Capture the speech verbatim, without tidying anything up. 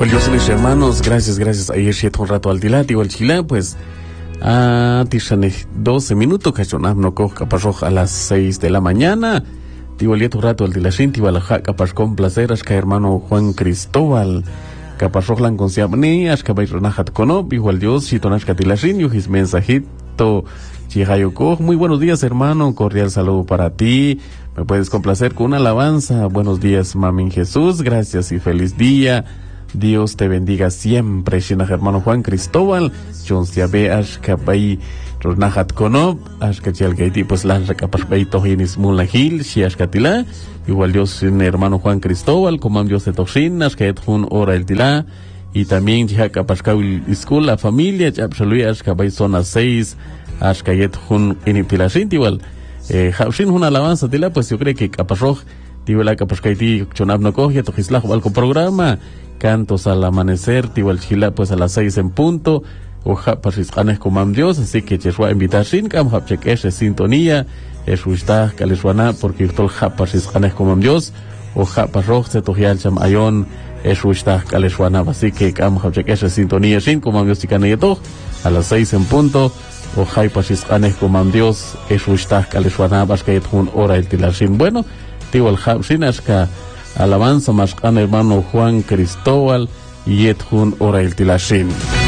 Pues Dios mis hermanos, gracias, gracias. Ayer sí un rato al dilati o al chile, pues a tishane doce minutos, cachonam no coja capaz a las seis de la mañana. Digo el un rato al dilashin, tiba la capaz con placer, que hermano Juan Cristóbal. Capaz lan con siabni, ashka bay renahat kono, igual Dios, chitonashka dilashin, yo his mensajito. Chihayoko, muy buenos días hermano, cordial saludo para ti. Me puedes complacer con una alabanza. Buenos días, Mami Jesús, gracias y feliz día. Dios te bendiga siempre, Shina hermano Juan Cristóbal. John Siabe Ashka Bay Ronahat Konob, Ashka Chalgaiti, pues la recapaz Bay Tohinis Mulahil, Shiashkatila. Igual Dios, hermano Juan Cristóbal, como Dios de Toshin, Ashka Edhun Ora el Tila. Y también Jihaka Pascaul School, la familia, Chapshalui Ashka Bay Zona seis, Ashka Edhun Iniptilashin, igual. Eh, Hapshin una alabanza Tila, pues yo creo que Caparroj, Tibela Capaskaiti, Chonab no coge, Tojislah, Valco programa. Cantos al amanecer, Tibal Chila, pues a las seis en punto, o Japariscanes como Dios, así que Cheswa invitar sin cam, Hapchekesh sintonía, es Wistah, Kaleswana, porque Tol Japariscanes como Dios, o Japarroj, Setohial Cham Ayon, es Wistah, Kaleswana, así que cam, Hapchekesh sintonía sin como Dios y Caneyeto, a las seis en punto, o Japariscanes como Dios, es Wistah, Kaleswana, Basket Hun, Ora el Tilashin. Bueno, Tibal Hapsinaska. Alabanza más hermano Juan Cristóbal y Edhun Ora el Tilashin.